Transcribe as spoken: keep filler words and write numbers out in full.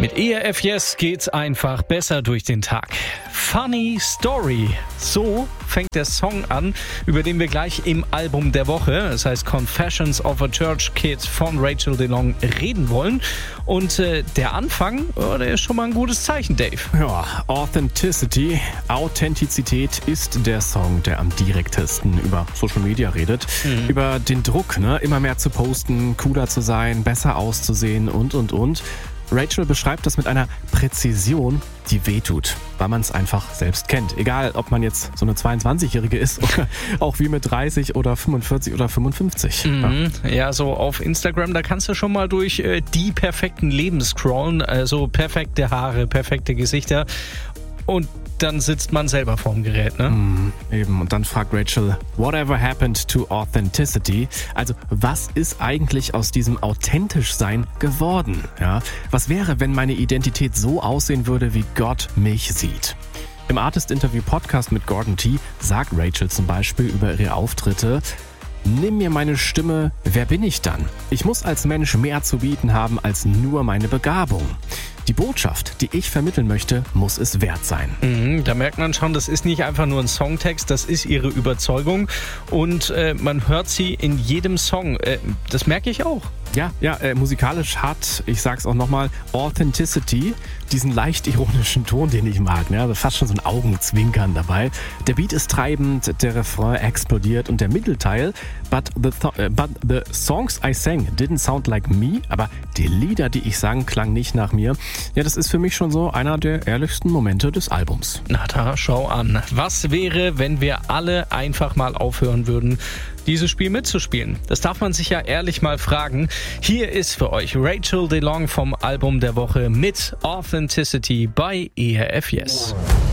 Mit E R F Yes geht's einfach besser durch den Tag. Funny Story. So fängt der Song an, über den wir gleich im Album der Woche, das heißt Confessions of a Church Kid von Rachel DeLong, reden wollen. Und äh, der Anfang, oh, der ist schon mal ein gutes Zeichen, Dave. Ja, Authenticity, Authentizität ist der Song, der am direktesten über Social Media redet. Mhm. Über den Druck, ne, immer mehr zu posten, cooler zu sein, besser auszusehen und, und, und. Rachel beschreibt das mit einer Präzision, die wehtut, weil man es einfach selbst kennt. Egal, ob man jetzt so eine zweiundzwanzigjährige ist oder auch wie mit dreißig oder fünfundvierzig oder fünfundfünfzig. Mhm. Ja. ja, so auf Instagram, da kannst du schon mal durch äh, die perfekten Leben scrollen. Also perfekte Haare, perfekte Gesichter. Und dann sitzt man selber vorm Gerät, ne? Mm, eben. Und dann fragt Rachel, whatever happened to authenticity? Also, was ist eigentlich aus diesem Authentischsein geworden? Ja? Was wäre, wenn meine Identität so aussehen würde, wie Gott mich sieht? Im Artist-Interview-Podcast mit Gordon T. sagt Rachel zum Beispiel über ihre Auftritte: Nimm mir meine Stimme, wer bin ich dann? Ich muss als Mensch mehr zu bieten haben als nur meine Begabung. Die Botschaft, die ich vermitteln möchte, muss es wert sein. Mhm, da merkt man schon, das ist nicht einfach nur ein Songtext, das ist ihre Überzeugung. Und äh, man hört sie in jedem Song. Äh, das merke ich auch. Ja, ja, äh, musikalisch hat, ich sag's auch nochmal, Authenticity, diesen leicht ironischen Ton, den ich mag, ne? Also fast schon so ein Augenzwinkern dabei. Der Beat ist treibend, der Refrain explodiert und der Mittelteil, but the, th- but the songs I sang didn't sound like me, aber die Lieder, die ich sang, klangen nicht nach mir. Ja, das ist für mich schon so einer der ehrlichsten Momente des Albums. Na da, schau an. Was wäre, wenn wir alle einfach mal aufhören würden, dieses Spiel mitzuspielen? Das darf man sich ja ehrlich mal fragen. Hier ist für euch Rachel DeLong vom Album der Woche mit Authenticity bei E R F Yes.